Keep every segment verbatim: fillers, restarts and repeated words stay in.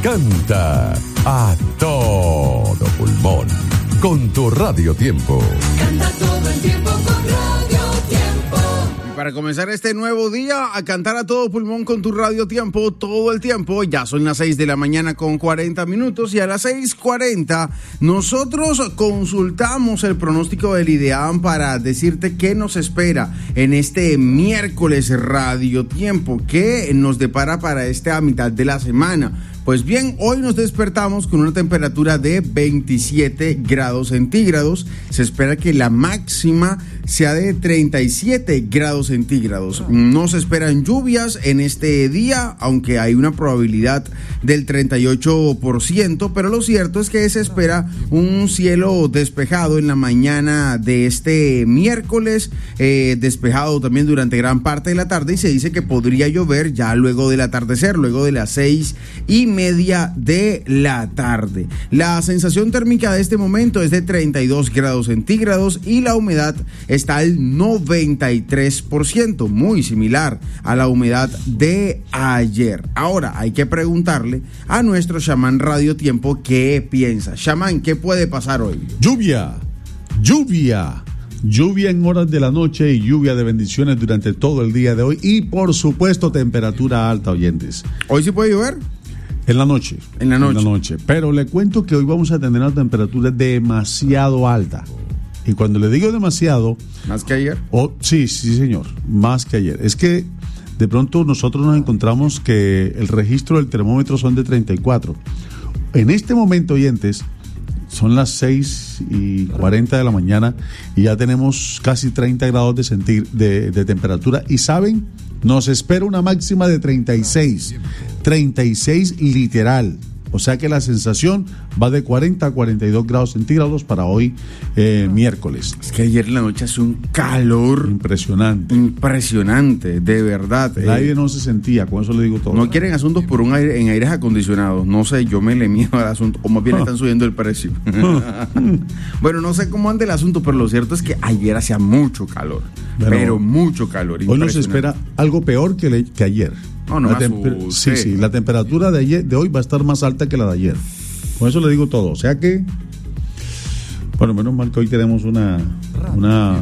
Canta a todo pulmón con tu Radio Tiempo. Canta todo el tiempo con Radio Tiempo. Y para comenzar este nuevo día, a cantar a todo pulmón con tu Radio Tiempo todo el tiempo. Ya son las seis de la mañana con cuarenta minutos y a las seis cuarenta nosotros consultamos el pronóstico del IDEAM para decirte qué nos espera en este miércoles Radio Tiempo, qué nos depara para esta mitad de la semana. Pues bien, hoy nos despertamos con una temperatura de veintisiete grados centígrados. Se espera que la máxima sea de treinta y siete grados centígrados. No se esperan lluvias en este día, aunque hay una probabilidad del treinta y ocho por ciento, pero lo cierto es que se espera un cielo despejado en la mañana de este miércoles, eh, despejado también durante gran parte de la tarde, y se dice que podría llover ya luego del atardecer, luego de las seis y media de la tarde. La sensación térmica de este momento es de treinta y dos grados centígrados y la humedad está al noventa y tres por ciento, muy similar a la humedad de ayer. Ahora hay que preguntarle a nuestro chamán Radio Tiempo qué piensa. Chamán, ¿qué puede pasar hoy? Lluvia, lluvia. Lluvia en horas de la noche y lluvia de bendiciones durante todo el día de hoy y por supuesto temperatura alta, oyentes. ¿Hoy sí puede llover? En la noche. En la noche. En la noche. Pero le cuento que hoy vamos a tener una temperatura demasiado alta. Y cuando le digo demasiado... ¿Más que ayer? Oh, sí, sí, señor. Más que ayer. Es que de pronto nosotros nos encontramos que el registro del termómetro son de treinta y cuatro. En este momento, oyentes, son las seis y cuarenta de la mañana y ya tenemos casi treinta grados de, sentir, de, de temperatura. ¿Y saben? Nos espera una máxima de treinta y seis. treinta y seis literal. O sea que la sensación va de cuarenta a cuarenta y dos grados centígrados para hoy, eh, miércoles. Es que ayer en la noche hace un calor impresionante. Impresionante, de verdad. El eh, aire no se sentía, con eso le digo todo. No quieren asuntos por un aire en aires acondicionados. No sé, yo me le miedo al asunto. O más bien están subiendo el precio. Bueno, no sé cómo anda el asunto, pero lo cierto es que ayer hacía mucho calor. Pero, pero mucho calor. Hoy nos espera algo peor que, le, que ayer. No, no la temper- sí, sí, la temperatura de ayer, de hoy va a estar más alta que la de ayer. Con eso le digo todo. O sea que, bueno, menos mal que hoy tenemos una una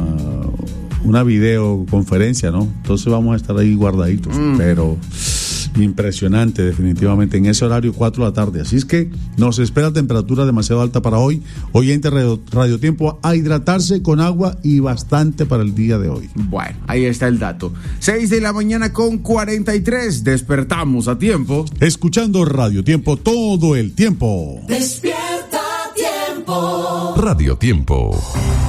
una videoconferencia, ¿no? Entonces vamos a estar ahí guardaditos. Mm. Pero impresionante, definitivamente, en ese horario, cuatro de la tarde. Así es que nos espera temperatura demasiado alta para hoy. Oyente Radio, Radio Tiempo, a hidratarse con agua y bastante para el día de hoy. Bueno, ahí está el dato. seis de la mañana con cuarenta y tres. Despertamos a tiempo. Escuchando Radio Tiempo todo el tiempo. Despierta Tiempo. Radio Tiempo.